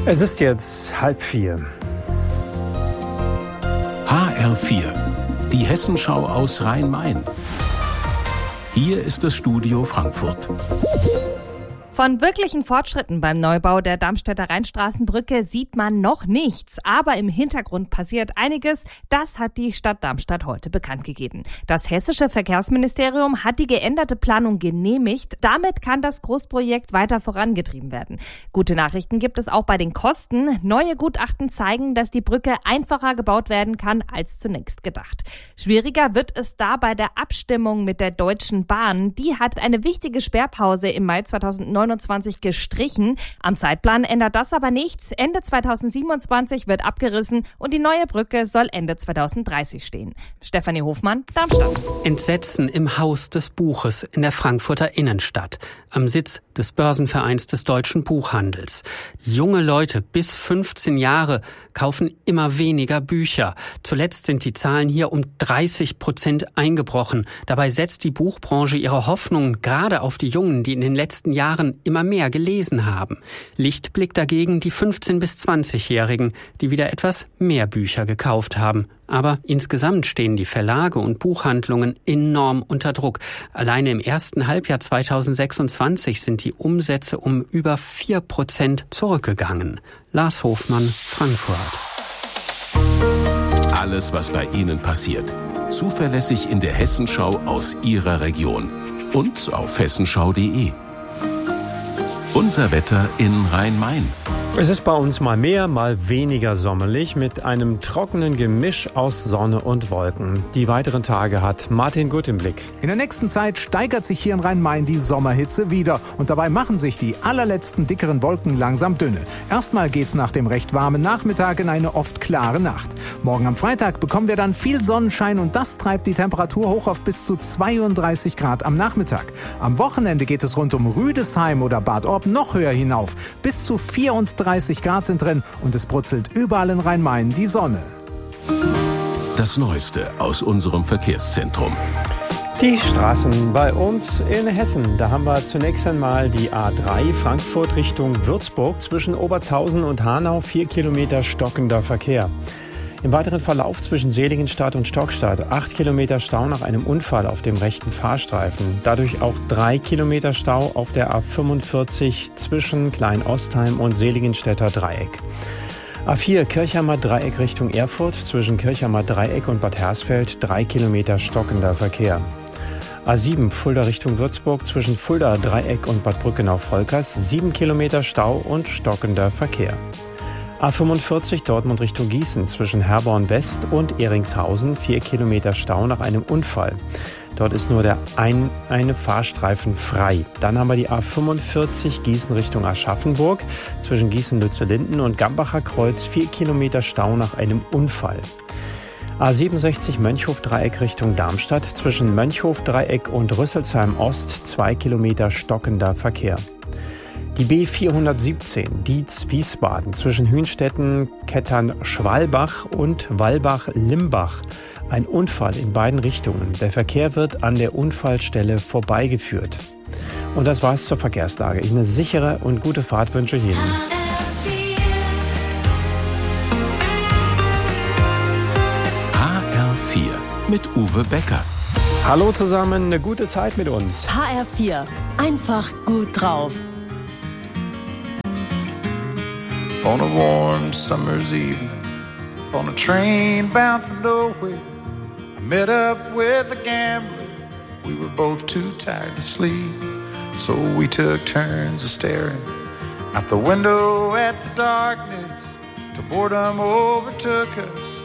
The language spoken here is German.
Es ist jetzt 3:30. HR4, die Hessenschau aus Rhein-Main. Hier ist das Studio Frankfurt. Von wirklichen Fortschritten beim Neubau der Darmstädter Rheinstraßenbrücke sieht man noch nichts. Aber im Hintergrund passiert einiges. Das hat die Stadt Darmstadt heute bekannt gegeben. Das hessische Verkehrsministerium hat die geänderte Planung genehmigt. Damit kann das Großprojekt weiter vorangetrieben werden. Gute Nachrichten gibt es auch bei den Kosten. Neue Gutachten zeigen, dass die Brücke einfacher gebaut werden kann als zunächst gedacht. Schwieriger wird es da bei der Abstimmung mit der Deutschen Bahn. Die hat eine wichtige Sperrpause im Mai 2029 gestrichen. Am Zeitplan ändert das aber nichts. Ende 2027 wird abgerissen und die neue Brücke soll Ende 2030 stehen. Stefanie Hofmann, Darmstadt. Entsetzen im Haus des Buches in der Frankfurter Innenstadt, am Sitz des Börsenvereins des deutschen Buchhandels. Junge Leute bis 15 Jahre kaufen immer weniger Bücher. Zuletzt sind die Zahlen hier um 30% eingebrochen. Dabei setzt die Buchbranche ihre Hoffnungen gerade auf die Jungen, die in den letzten Jahren immer mehr gelesen haben. Lichtblick dagegen die 15- bis 20-Jährigen, die wieder etwas mehr Bücher gekauft haben. Aber insgesamt stehen die Verlage und Buchhandlungen enorm unter Druck. Alleine im ersten Halbjahr 2026 sind die Umsätze um über 4% zurückgegangen. Lars Hofmann, Frankfurt. Alles, was bei Ihnen passiert. Zuverlässig in der Hessenschau aus Ihrer Region. Und auf hessenschau.de. Unser Wetter in Rhein-Main. Es ist bei uns mal mehr, mal weniger sommerlich mit einem trockenen Gemisch aus Sonne und Wolken. Die weiteren Tage hat Martin Gut im Blick. In der nächsten Zeit steigert sich hier in Rhein-Main die Sommerhitze wieder und dabei machen sich die allerletzten dickeren Wolken langsam dünne. Erstmal geht's nach dem recht warmen Nachmittag in eine oft klare Nacht. Morgen am Freitag bekommen wir dann viel Sonnenschein und das treibt die Temperatur hoch auf bis zu 32 Grad am Nachmittag. Am Wochenende geht es rund um Rüdesheim oder Bad Orb noch höher hinauf. Bis zu 34 Grad sind drin und es brutzelt überall in Rhein-Main die Sonne. Das Neueste aus unserem Verkehrszentrum. Die Straßen bei uns in Hessen. Da haben wir zunächst einmal die A3 Frankfurt Richtung Würzburg zwischen Obertshausen und Hanau, 4 Kilometer stockender Verkehr. Im weiteren Verlauf zwischen Seligenstadt und Stockstadt 8 Kilometer Stau nach einem Unfall auf dem rechten Fahrstreifen. Dadurch auch 3 Kilometer Stau auf der A45 zwischen Klein-Ostheim und Seligenstädter Dreieck. A4 Kirchheimer Dreieck Richtung Erfurt zwischen Kirchheimer Dreieck und Bad Hersfeld 3 Kilometer stockender Verkehr. A7 Fulda Richtung Würzburg zwischen Fulda Dreieck und Bad Brückenau-Volkers 7 Kilometer Stau und stockender Verkehr. A45 Dortmund Richtung Gießen zwischen Herborn West und Eringshausen 4 Kilometer Stau nach einem Unfall. Dort ist nur der eine Fahrstreifen frei. Dann haben wir die A45 Gießen Richtung Aschaffenburg zwischen Gießen-Lützellinden und Gambacher Kreuz 4 Kilometer Stau nach einem Unfall. A67 Mönchhof-Dreieck Richtung Darmstadt zwischen Mönchhof-Dreieck und Rüsselsheim Ost 2 Kilometer stockender Verkehr. Die B417 Dietz-Wiesbaden zwischen Hünstetten, Kettern-Schwalbach und Walbach-Limbach. Ein Unfall in beiden Richtungen. Der Verkehr wird an der Unfallstelle vorbeigeführt. Und das war's zur Verkehrslage. Eine sichere und gute Fahrt wünsche ich Ihnen. HR4 mit Uwe Becker. Hallo zusammen, eine gute Zeit mit uns. HR4, einfach gut drauf. On a warm summer's evening, on a train bound for nowhere, I met up with a gambler. We were both too tired to sleep, so we took turns of staring out the window at the darkness till boredom overtook us.